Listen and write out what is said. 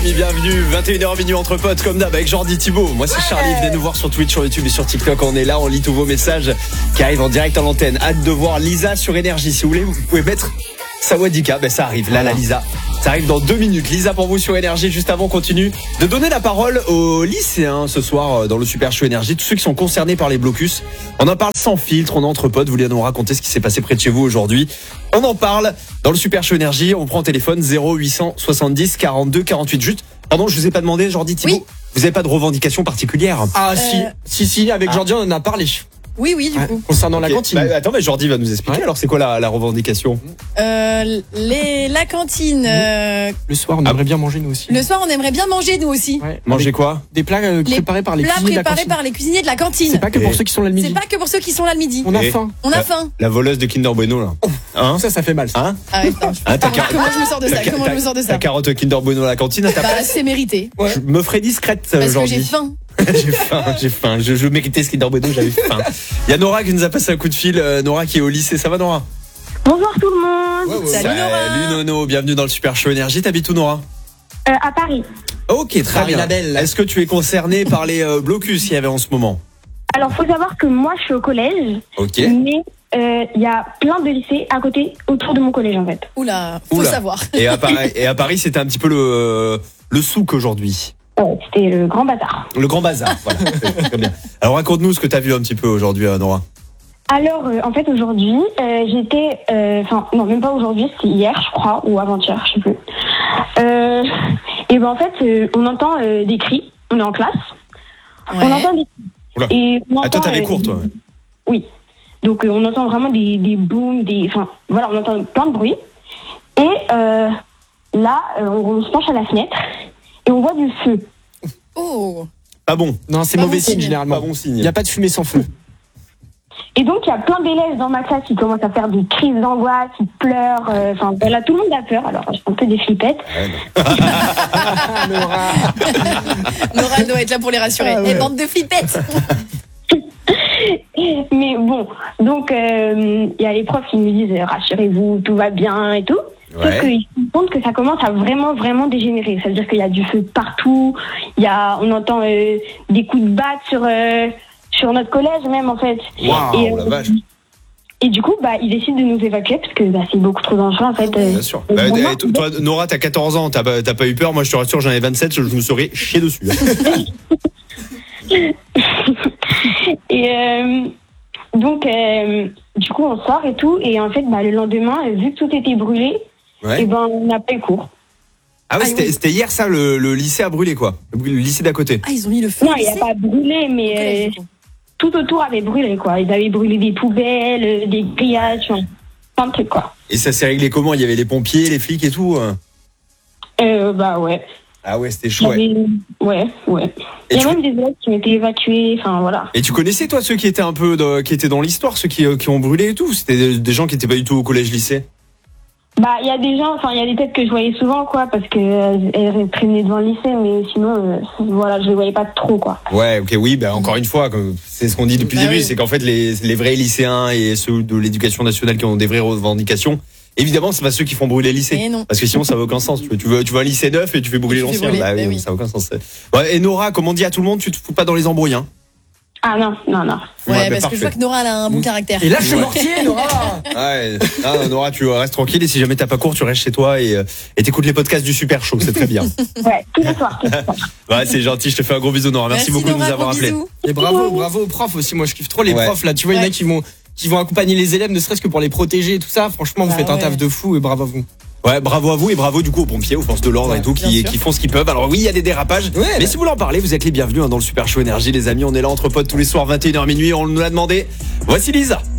Bienvenue, 21h minuit entre potes comme d'hab avec Jordi Thibaut. Moi c'est Charlie, venez nous voir sur Twitch, sur YouTube et sur TikTok. On est là, on lit tous vos messages qui arrivent en direct à l'antenne. Hâte de voir Lisa sur Énergie. Si vous voulez, vous pouvez mettre Sawadika, ça arrive, là la Lisa. Ça arrive dans 2 minutes. Lisa pour vous sur Énergie. Juste avant, on continue de donner la parole aux lycéens ce soir dans le Super Show Énergie. Tous ceux qui sont concernés par les blocus. On en parle sans filtre, on est entre potes. Vous voulez nous raconter ce qui s'est passé près de chez vous aujourd'hui? On en parle dans le Super Show Énergie. On prend le téléphone 0870 42 48. Juste, pardon, je vous ai pas demandé, Jordi Thibaut. Oui. Vous avez pas de revendication particulière? Ah si, avec Jordi on en a parlé. Oui, du coup. Concernant la cantine. Attends, mais Jordi va nous expliquer. Alors, c'est quoi la revendication? La cantine. Le soir, on aimerait bien manger nous aussi. Le soir, on aimerait bien manger nous aussi. Ouais. Manger quoi? Des plats préparés par les cuisiniers de la cantine. Par les cuisiniers de la cantine. C'est pas que pour ceux qui sont là le midi. C'est pas que pour ceux qui sont là le midi. On a faim. On a faim. La voleuse de Kinder Bueno, là. Hein? Ça fait mal. Hein? Ah ouais, comment je me sors de ça? Ta carotte Kinder Bueno à la cantine, à ta place? C'est mérité. Je me ferai discrète, Parce Jordi. que j'ai faim. J'ai faim. Je méritais ce Kinder Bueno, j'avais faim. Il y a Nora qui nous a passé un coup de fil. Nora qui est au lycée. Ça va, Nora? Bonjour tout le monde. Salut Nora. Salut Nono, bienvenue dans le Super Show Énergie. T'habites où, Nora? À Paris. Ok, très bien. La belle. Est-ce que tu es concerné par les blocus qu'il y avait en ce moment? Alors, faut savoir que moi, je suis au collège. Ok. Mais il y a plein de lycées à côté, autour de mon collège, en fait. Oula, faut savoir. Et à Paris, c'était un petit peu le souk aujourd'hui. C'était le grand bazar. Le grand bazar, voilà. Très bien. Alors, raconte-nous ce que tu as vu un petit peu aujourd'hui, Nora. Alors, en fait, aujourd'hui, j'étais... non, même pas aujourd'hui, c'était hier, je crois, ou avant-hier, je sais plus. Et ben en fait, on entend des cris. On est en classe. Ouais. On entend des cris. Oula. Et on Ah, toi, entend, t'avais cours, toi? Oui. Donc, on entend vraiment des booms, Enfin, voilà, on entend plein de bruit. Et là, on se penche à la fenêtre et on voit du feu. Oh. Pas bon. Non, c'est Pas mauvais bon signe signe. généralement. Pas bon signe. Il n'y a pas de fumée sans feu. Et donc, il y a plein d'élèves dans ma classe qui commencent à faire des crises d'angoisse, qui pleurent. Enfin, voilà, tout le monde a peur. Alors, j'ai un peu des flippettes. Nora doit être là pour les rassurer. Ah ouais. Les bandes de flippettes. Mais bon, donc, il y a les profs qui nous disent rassurez-vous, tout va bien et tout. Ouais. Sauf qu'ils se rendent compte que ça commence à vraiment dégénérer. Ça veut dire qu'il y a du feu partout. On entend des coups de batte sur notre collège même, en fait. Waouh, la vache. Et du coup, ils décident de nous évacuer parce que c'est beaucoup trop dangereux, en fait. Bien sûr. Toi, Nora, t'as 14 ans, t'as pas eu peur. Moi, je te rassure, j'en ai 27, je me serais chié dessus. Et donc, du coup, on sort et tout. Et en fait, le lendemain, vu que tout était brûlé, Ouais. on n'a pas eu cours. Ah ouais, c'était hier ça, le lycée a brûlé quoi? Le lycée d'à côté. Ah, ils ont mis le feu. Non, au il n'a lycée. pas brûlé, mais tout autour avait brûlé, quoi. Ils avaient brûlé des poubelles, des grillages, plein de trucs, quoi. Et ça s'est réglé comment? Il y avait les pompiers, les flics et tout? Ouais. Ah ouais, c'était chaud. Ouais. Ouais. Et Il y a tu- même des élèves qui ont été évacués, enfin, voilà. Et tu connaissais toi ceux qui étaient un peu qui étaient dans l'histoire, ceux qui ont brûlé et tout? C'était des gens qui étaient pas du tout au collège-lycée? Il y a des gens, il y a des têtes que je voyais souvent, quoi, parce que elles traînaient devant le lycée, mais sinon, je les voyais pas trop, quoi. Ouais, ok, oui, encore une fois, c'est ce qu'on dit depuis le début, Oui. c'est qu'en fait les vrais lycéens et ceux de l'éducation nationale qui ont des vraies revendications, évidemment, c'est pas ceux qui font brûler le lycée. Mais non. Parce que sinon, ça n'a aucun sens. Tu veux un lycée neuf et tu fais brûler Tu fais l'ancien. brûler, oui. Ça n'a aucun sens. Ouais, et Nora, comme on dit à tout le monde, tu te fous pas dans les embrouilles, hein. Ah non. Ouais, parce parfait. que je vois que Nora elle a un bon caractère. Et là, je suis Ouais. mortier, Nora. Ouais. Non, Nora, tu restes tranquille et si jamais t'as pas cours, tu restes chez toi et t'écoutes les podcasts du Super Show. C'est très bien. Ouais, tous les soirs. Ouais, c'est gentil. Je te fais un gros bisou, Nora. Merci beaucoup de Nora, nous avoir gros appelés. bisous. Et bravo aux profs aussi. Moi, je kiffe trop les Ouais. profs là. Tu vois, il y en a qui vont accompagner les élèves, ne serait-ce que pour les protéger et tout ça. Franchement, vous Ah faites un ouais. taf de fou et bravo à vous. Ouais, bravo à vous et bravo du coup aux pompiers, aux forces de l'ordre et tout bien qui sûr. font ce qu'ils peuvent. Alors oui, il y a des dérapages, Ouais, mais si vous voulez en parler, vous êtes les bienvenus dans le Super Show Énergie, les amis. On est là entre potes tous les soirs 21h minuit. On nous l'a demandé. Voici Lisa.